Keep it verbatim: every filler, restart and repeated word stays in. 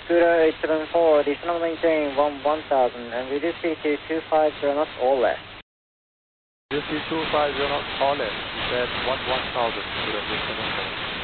Scooter eight seven four, descend maintain one one thousand, and we do see to two five zero knots all left. You see two five zero knots all left, you said one one thousand, Scooter eight seven four.